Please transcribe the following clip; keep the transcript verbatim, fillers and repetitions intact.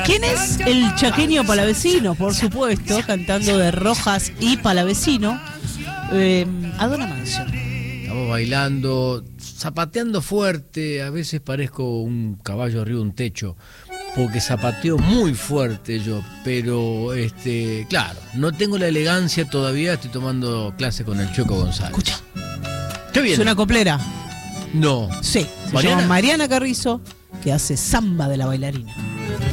¿Quién es el chaqueño palavecino? Por supuesto, cantando de Rojas y Palavecino, eh, Adona Mancio. Estamos bailando, zapateando fuerte, a veces parezco un caballo arriba de un techo, porque zapateo muy fuerte yo, pero este, claro, no tengo la elegancia todavía, estoy tomando clase con el Choco González. Escucha. ¿Qué viene? ¿Es una coplera? No. Sí, se ¿Mariana? llama Mariana Carrizo, que hace samba de la bailarina.